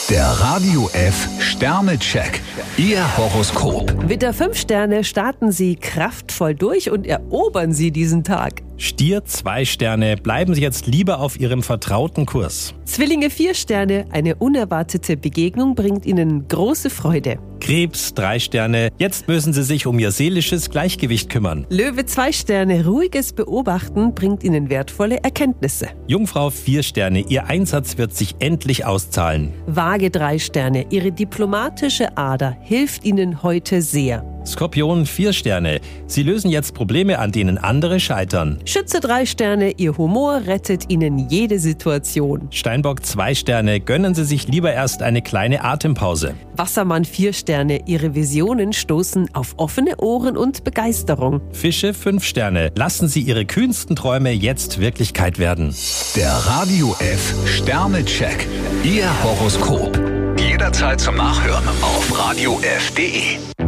Der Radio F Sternecheck. Ihr Horoskop. Widder 5 Sterne, starten Sie kraftvoll durch und erobern Sie diesen Tag. Stier 2 Sterne, bleiben Sie jetzt lieber auf Ihrem vertrauten Kurs. Zwillinge 4 Sterne, eine unerwartete Begegnung bringt Ihnen große Freude. Krebs 3 Sterne, jetzt müssen Sie sich um Ihr seelisches Gleichgewicht kümmern. Löwe 2 Sterne, ruhiges Beobachten bringt Ihnen wertvolle Erkenntnisse. Jungfrau 4 Sterne, Ihr Einsatz wird sich endlich auszahlen. Waage 3 Sterne, Ihre diplomatische Ader hilft Ihnen heute sehr. Skorpion 4 Sterne, Sie lösen jetzt Probleme, an denen andere scheitern. Schütze 3 Sterne, Ihr Humor rettet Ihnen jede Situation. Steinbock 2 Sterne, gönnen Sie sich lieber erst eine kleine Atempause. Wassermann 4 Sterne, Ihre Visionen stoßen auf offene Ohren und Begeisterung. Fische 5 Sterne, lassen Sie Ihre kühnsten Träume jetzt Wirklichkeit werden. Der Radio F Sternecheck. Ihr Horoskop. Jederzeit zum Nachhören auf radiof.de.